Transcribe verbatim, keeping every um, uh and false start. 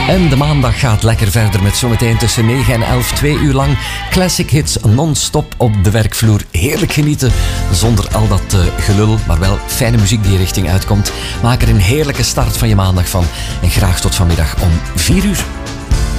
En de maandag gaat lekker verder met zometeen tussen negen en elf, twee uur lang classic hits non-stop op de werkvloer. Heerlijk genieten, zonder al dat uh, gelul, maar wel fijne muziek die je richting uitkomt. Maak er een heerlijke start van je maandag van. En graag tot vanmiddag om vier uur.